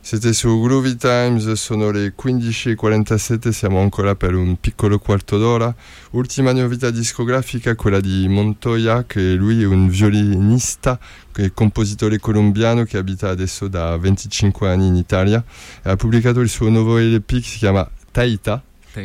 Siete su Groovy Times, sono le 15:47, siamo ancora per un piccolo quarto d'ora. Ultima novità discografica, quella di Montoya, che lui è un violinista, che è compositore colombiano che abita adesso da 25 anni in Italia. Ha pubblicato il suo nuovo LP che si chiama Taita.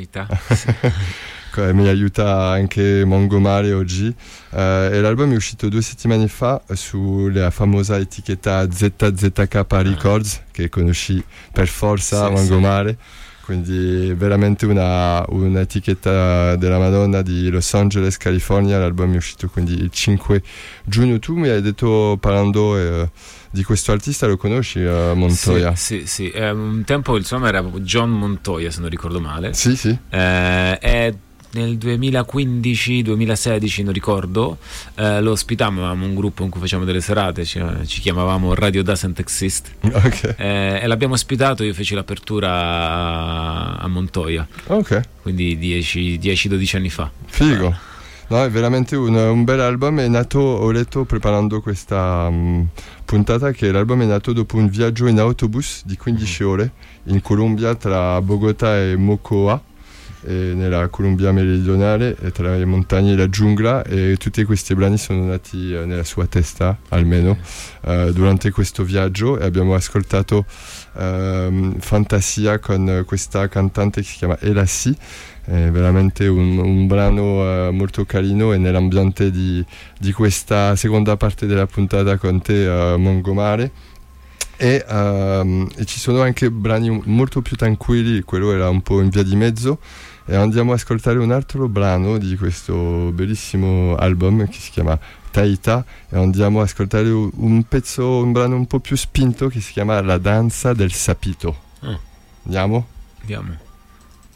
Mi aiuta anche Mangomare oggi, e l'album è uscito 2 settimane fa sulla famosa etichetta ZZK Records, che conosci per forza, Mangomare. Quindi veramente un'etichetta della Madonna di Los Angeles, California. L'album è uscito quindi il 5 giugno. Tu mi hai detto, parlando di questo artista, lo conosci, Montoya? Sì. Un tempo il suo nome era John Montoya, se non ricordo male. Sì. È nel 2015-2016, non ricordo, lo ospitavamo un gruppo in cui facciamo delle serate, ci chiamavamo Radio Doesn't Exist. Okay. E l'abbiamo ospitato, io feci l'apertura a Montoya, quindi 10-12 anni fa. Figo. No, è veramente un bel album. È nato, ho letto preparando questa puntata, che l'album è nato dopo un viaggio in autobus di 15 ore in Colombia, tra Bogotà e Mocoa, nella Colombia meridionale, tra le montagne e la giungla, e tutti questi brani sono nati nella sua testa, almeno durante questo viaggio. E abbiamo ascoltato Fantasia con questa cantante che si chiama Elassi. È veramente un brano molto carino, e nell'ambiente di questa seconda parte della puntata con te, Mangomare. E ci sono anche brani molto più tranquilli, quello era un po' in via di mezzo, e andiamo ad ascoltare un altro brano di questo bellissimo album che si chiama Taita, e andiamo ad ascoltare un brano un po' più spinto che si chiama La danza del sapito. Andiamo?